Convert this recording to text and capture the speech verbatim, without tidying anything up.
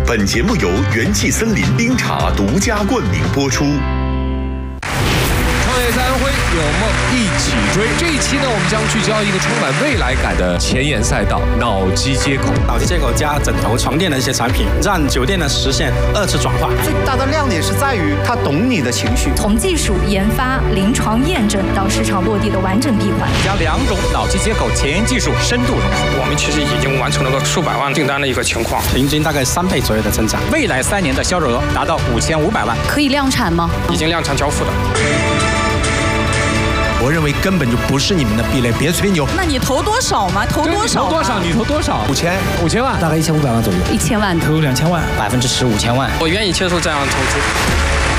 本节目由元气森林冰茶独家冠名播出。 创业在安徽，有梦一起追。这一期呢，我们将聚焦一个充满未来感的前沿赛道——脑机接口。 脑机接口加枕头、床垫的一些产品，让酒店呢实现二次转化。 最大的亮点是在于它懂你的情绪。 从技术研发、临床验证到市场落地的完整闭环， 将两种脑机接口前沿技术深度融合。 我们其实已经完成了个数百万订单的一个情况， 平均大概三倍左右的增长。 未来三年的销售额达到五千五百万。 可以量产吗？ 已经量产交付的。 我认为根本就不是你们的壁垒，别吹牛。 那你投多少嘛？投多少？ 投多少？你投多少？ 五千， 五千万， 大概一千五百万左右。 一千万， 投两千万， 百分之十五千万。 我愿意接受这样的投资。